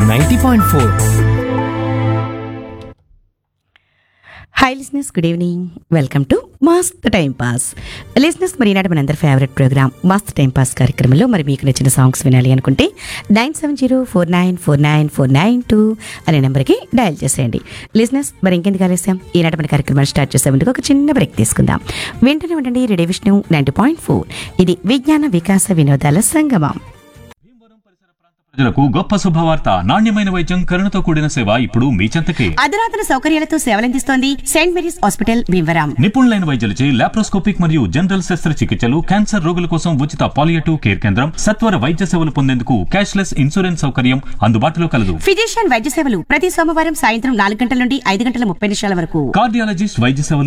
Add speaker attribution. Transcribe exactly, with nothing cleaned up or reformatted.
Speaker 1: Ninety point four.
Speaker 2: Hi లిస్నెస్, good evening. Welcome to మస్త్ time pass. లిస్నెస్, మరి ఈనాటి మనందరి ఫేవరెట్ ప్రోగ్రామ్ మస్త్ టైం పాస్ కార్యక్రమంలో మరి మీకు నచ్చిన సాంగ్స్ వినాలి అనుకుంటే nine seven zero four nine four nine four nine two అనే నెంబర్కి డయల్ చేసేయండి. లిస్నెస్, మరి ఇంకెందుకు ఆలస్యం, ఈనాటి మన కార్యక్రమాన్ని స్టార్ట్ చేసే ముందుకు ఒక చిన్న బ్రేక్ తీసుకుందాం. వెంటనే ఉండండి radio Vishnu ninety point four. ఇది విజ్ఞాన వికాస వినోదాల సంగమం.
Speaker 3: ప్రజలకు గొప్ప శుభవార్త. నాణ్యమైన వైద్యం, కరుణతో కూడిన సేవ ఇప్పుడు మీ చెంతకే.
Speaker 2: అధునాతన సౌకర్యాలతో సేవలందిస్తోంది సెయింట్ మేరీస్ హాస్పిటల్ భీమవరం.
Speaker 3: నిపుణులైన వైద్యులచే లాప్రోస్కోపిక్ మరియు జనరల్ శస్త్రచికిత్సలు, క్యాన్సర్ రోగుల కోసం ఉచిత పాలియేటివ్ కేర్ కేంద్రం, సత్వర వైద్య సేవలు పొందేందుకు క్యాష్లెస్ ఇన్సూరెన్స్ సౌకర్యం అందుబాటులో కలదు.
Speaker 2: ఫిజిషియన్ వైద్య సేవలు ప్రతి సోమవారం సాయంత్రం నాలుగు గంటల నుండి ఐదు గంటల ముప్పై నిమిషాల వరకు.
Speaker 3: కార్డియాలజిస్ట్ వైద్య సేవలు